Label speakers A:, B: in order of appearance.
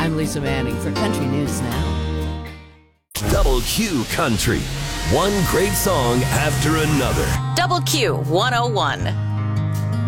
A: I'm Lisa Manning for Country News Now.
B: Double Q Country. One great song after another.
C: Double Q 101.